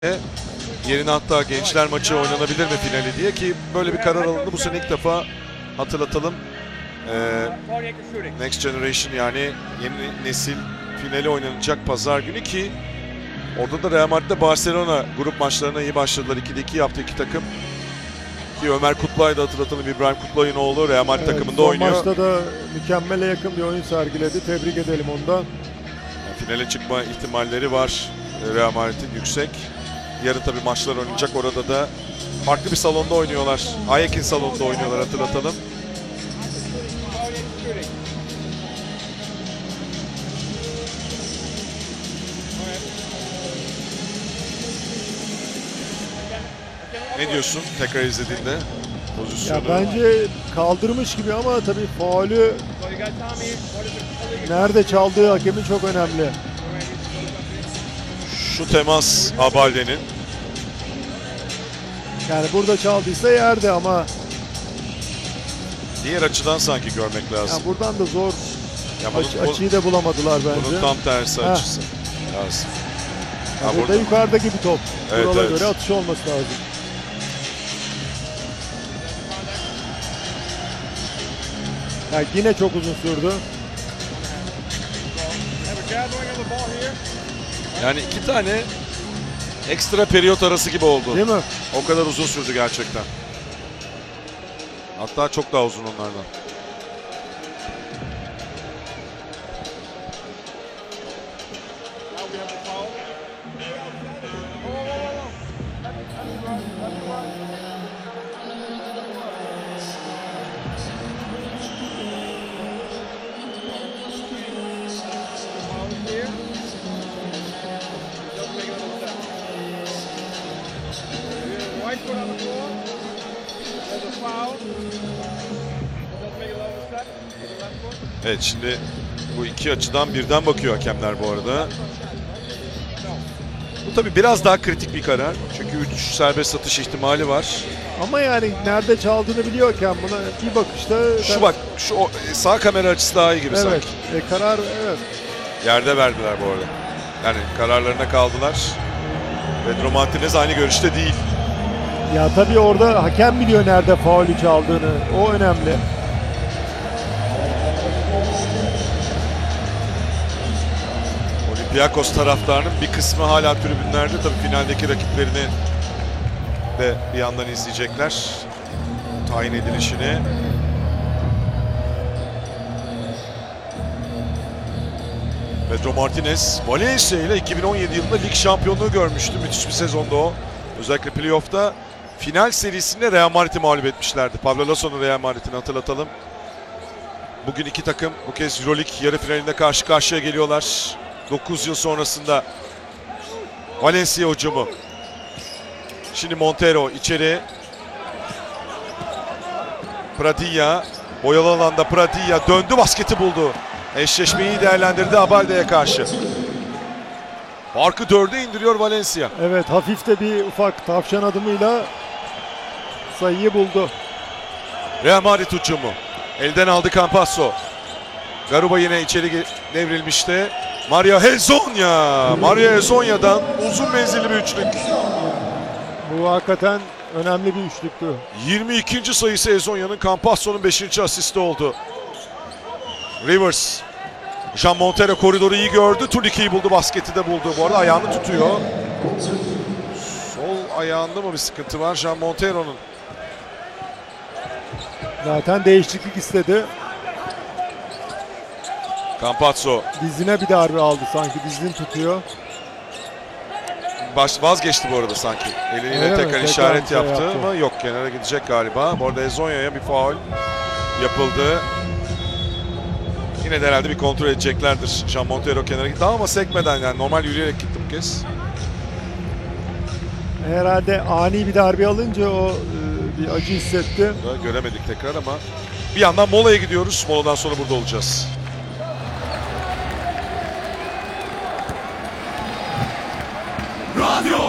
Yerine hatta gençler maçı oynanabilir mi finali diye, ki böyle bir karar alındı. Bu sene ilk defa, hatırlatalım, Next Generation, yani yeni nesil finali oynanacak pazar günü, ki orada da Real Madrid'de Barcelona grup maçlarına iyi başladılar. 2'de 2 yaptı iki takım. Ki Ömer Kutlay da, hatırlatalım, İbrahim Kutlay'ın oğlu Real Madrid takımında oynuyor. Son maçta da mükemmele yakın bir oyun sergiledi. Tebrik edelim ondan. Finale çıkma ihtimalleri var Real Madrid'in, yüksek. Yarın tabii maçlar oynanacak. Orada da farklı bir salonda oynuyorlar. Ajax'in salonunda oynuyorlar, hatırlatalım. Ne diyorsun tekrar izlediğinde pozisyonu? Ya bence kaldırmış gibi ama tabii faulü nerede çaldığı hakemin çok önemli. Şu temas Abalde'nin. Yani burada çaldıysa yerde ama Diğer açıdan sanki görmek lazım. yani buradan da zor. Ya Açıyı da bulamadılar bence. bunun tam tersi açısı lazım. Yani burada yukarıdaki bir top. Evet, Kurala evet. göre atış olması lazım. Yani yine çok uzun sürdü. Yani iki tane ekstra periyot arası gibi oldu. Değil mi? O kadar uzun sürdü gerçekten. Hatta çok daha uzun onlardan. Evet, şimdi bu iki açıdan birden bakıyor hakemler bu arada. Bu tabii biraz daha kritik bir karar. Çünkü 3 serbest atış ihtimali var. Ama yani nerede çaldığını biliyorken buna bir bakışta... Şu bak, şu sağ kamera açısı daha iyi gibi Evet, sanki. karar evet. Yerde verdiler bu arada. Yani kararlarına kaldılar. Pedro Martinez aynı görüşte değil. Ya tabii orada hakem biliyor nerede faulü çaldığını. O önemli. Olympiakos taraftarının bir kısmı hala tribünlerde. Tabii finaldeki rakiplerini de bir yandan izleyecekler. Tayin edilişini. Pedro Martinez, Valencia ile 2017 yılında lig şampiyonluğu görmüştü. Müthiş bir sezonda o. Özellikle playoff'ta final serisinde Real Madrid'i mağlup etmişlerdi. Pablo Lasso'nun Real Madrid'ini hatırlatalım. Bugün iki takım bu kez Euroleague yarı finalinde karşı karşıya geliyorlar. 9 yıl sonrasında Valencia hücumu. Şimdi Montero içeri. Pradilla, boyalı alanda Pradilla döndü, basketi buldu. Eşleşmeyi değerlendirdi Abalde'ye karşı. Farkı 4'e indiriyor Valencia. Evet, hafif de bir ufak tavşan adımıyla sayıyı buldu. Real Madrid hücumu. Elden aldı Campasso. Garuba yine içeri devrilmişti. Mario Hezonja. Mario Hezonja'dan uzun menzilli bir üçlük. Bu hakikaten önemli bir üçlüktü. 22. sayısı Hezonja'nın, Campasso'nun 5. asisti oldu. Rivers. Jean Montero koridoru iyi gördü. Turnikeyi buldu, basketi de buldu. Bu arada ayağını tutuyor. Sol ayağında mı bir sıkıntı var Jean Montero'nun? Zaten değişiklik istedi. Campazzo Dizine bir darbe aldı sanki. Dizini tutuyor. vazgeçti bu arada sanki. Eliyle Öyle mi? tekrar Tekrar işaret şey yaptı yaptı. ama yok, kenara gidecek galiba. Bu arada Hezonja'ya bir faul yapıldı. Yine de herhalde bir kontrol edeceklerdir. Jean Montero kenara gitti ama sekmeden, yani normal yürüyerek gitti bu kez. Herhalde ani bir darbe alınca o bir acı hissetti. Göremedik tekrar ama bir yandan molaya gidiyoruz. Moladan sonra burada olacağız. Radyo